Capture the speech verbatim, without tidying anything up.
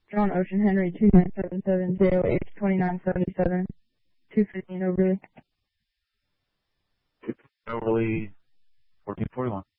John Ocean Henry two nine seven seven J O H twenty-nine seventy-seven two fifteen Overly. Overly fourteen forty-one.